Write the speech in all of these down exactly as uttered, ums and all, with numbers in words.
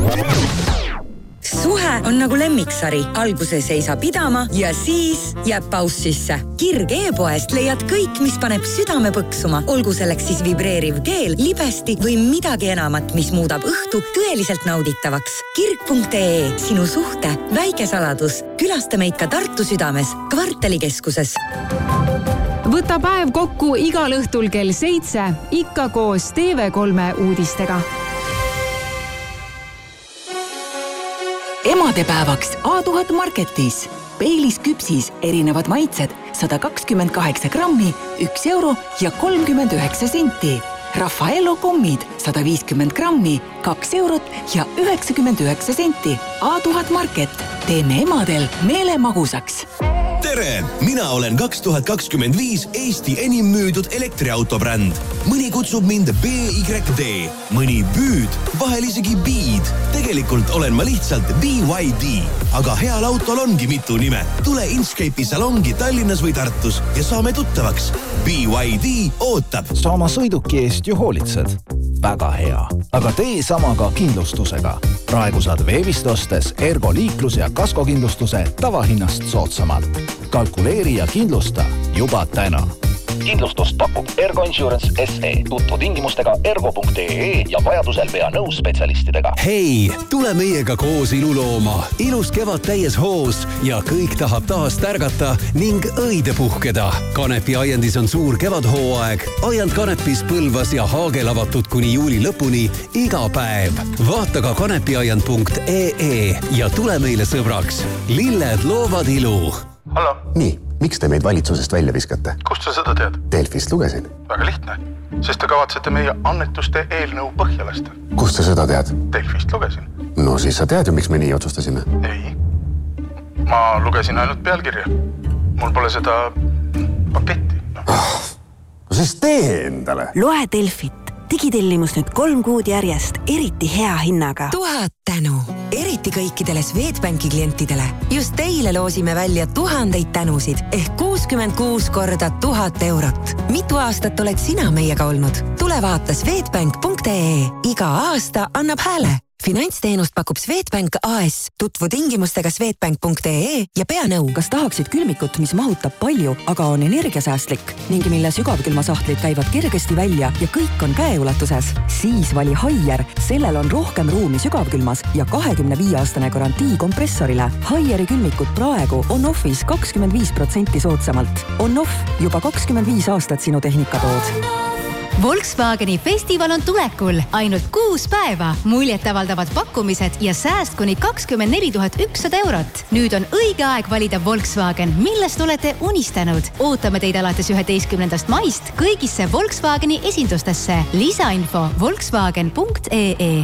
Suhe on nagu lemmiksari. Alguses ei saa pidama ja siis jääb paus sisse. Kirg e-poest leiad kõik, mis paneb südame põksuma. Olgu selleks siis vibreeriv keel, libesti või midagi enamat, mis muudab õhtu tõeliselt nauditavaks. kirg punkt ee, sinu suhte väike saladus. Külasta meid ka Tartu südames, Kvartalikeskuses. Võta päev kokku igal õhtul kell seitse, ikka koos T V kolme uudistega. Emadepäevaks A tuhat Marketis. Peilis küpsis erinevad maitsed sada kakskümmend kaheksa grammi, üks euro ja kolmkümmend üheksa senti. Raffaello kommid sada viiskümmend grammi, kaks eurot ja üheksakümmend üheksa senti. A tuhat Market. Teeme emadel meele magusaks. Tere! Mina olen kaks tuhat kakskümmend viis Eesti enim müüdud elektriautobränd. Mõni kutsub mind B Y D, mõni Büüd, vahel isegi Biid. Tegelikult olen ma lihtsalt B Y D, aga heal autol ongi mitu nime. Tule Inscape'i salongi Tallinnas või Tartus ja saame tuttavaks. B Y D ootab. Sa oma sõiduki eest ju hoolitsed. Väga hea. Aga tee sama ka kindlustusega. Praegu saad veebist ostes Ergo liiklus- ja kaskokindlustuse tavahinnast soodsamalt. Kalkuleeri ja kindlusta juba täna. Kindlustust pakub Ergo Insurance S E. Tutvu tingimustega ergo punkt ee ja vajadusel pea nõus spetsialistidega. Hei, tule meiega koos ilu looma. Ilus kevad täies hoos ja kõik tahab taas tärgata ning õide puhkeda. Kanepi aiandis on suur kevadhooaeg. Aiand Kanepis, Põlvas ja Haagel avatud kuni juuli lõpuni iga päev. Vaata ka kanepiaiand punkt ee ja tule meile sõbraks. Lilled loovad ilu. Hallo. Nii, miks te meid valitsusest välja viskate? Kust sa seda tead? Delfist lugesin. Väga lihtne, sest te kavatsete meie annetuste eelnõu põhja lasta. Kust sa seda tead? Delfist lugesin. No siis sa tead ju, miks me nii otsustasime. Ei, ma lugesin ainult pealkirja. Mul pole seda paketti. No, oh, no siis tee endale. Loe Delfit. Digitellimus nüüd kolm kuud järjest, eriti hea hinnaga. Tuhat tänu, eriti kõikidele Swedbanki klientidele. Just teile loosime välja tuhandeid tänusid ehk kuuskümmend kuus korda tuhat eurot. Mitu aastat oled sina meiega olnud? Tule vaata swedbank punkt ee. Iga aasta annab hääle. Finantsteenust pakub Swedbank A S. Tutvu tingimustega swedbank punkt ee ja pea nõu. Kas tahaksid külmikut, mis mahutab palju, aga on energiasäästlik ning mille sügavkülmasahtlid käivad kergesti välja ja kõik on käeulatuses? Siis vali Haier. Sellel on rohkem ruumi sügavkülmas ja kahekümne viie aastane garantii kompressorile. Haieri külmikut praegu on offis kakskümmend viis protsenti soodsamalt. On off juba kakskümmend viis aastat sinu tehnikatood. Volkswageni festival on tulekul. Ainult kuus päeva. Muljetavaldavad pakkumised ja sääst kuni kakskümmend neli tuhat ükssada eurot. Nüüd on õige aeg valida Volkswagen, millest olete unistanud. Ootame teid alates üheteistkümnendast maist kõigisse Volkswageni esindustesse. Lisainfo volkswagen punkt ee.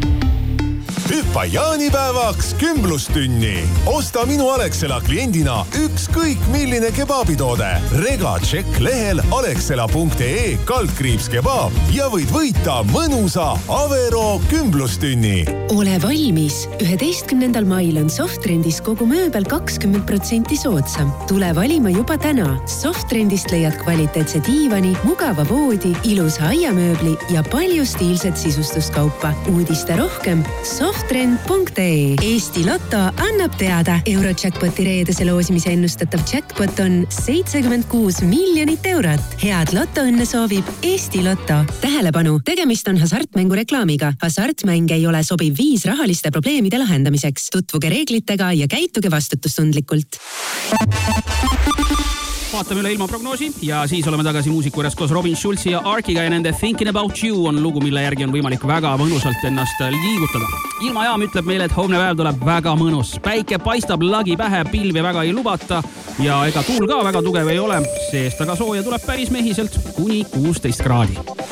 Hüppa jaanipäevaks kümblustünni. Osta minu Alexela kliendina ükskõik milline kebabitoode. Rega tšekk lehel alexela punkt ee kaldkriips kebab ja võid võita mõnusa Avero kümblustünni. Ole valmis. üheteistkümnendal mail on Softrendis kogu mööbel kakskümmend protsenti soodsam. Tule valima juba täna. Softrendist leiad kvaliteetse diivani, mugava voodi, ilusa aiamööbli ja palju stiilset sisustuskaupa. Uudiste rohkem Softrend punkt ee. Eesti Lotto annab teada. Eurojackpoti reedese loosimise ennustatav jackpot on seitsekümmend kuus miljonit eurot. Head Lottoõnne soovib Eesti Lotto. Tähelepanu, tegemist on hasartmängu reklaamiga. Hasartmäng ei ole sobiv viis rahaliste probleemide lahendamiseks. Tutvuge reeglitega ja käituge vastutustundlikult. Vaatame üle ilma prognoosi ja siis oleme tagasi muusikuvõrras koos Robin Schulzi ja Arkiga ja nende Thinking About You on lugu, mille järgi on võimalik väga mõnusalt ennast liigutada. Ilmajaam ütleb meile, et homne päev tuleb väga mõnus. Päike paistab lagi pähe, pilvi väga ei lubata ja ega tuul ka väga tugev ei ole, seest aga sooja tuleb päris mehiselt kuni kuusteist kraadi.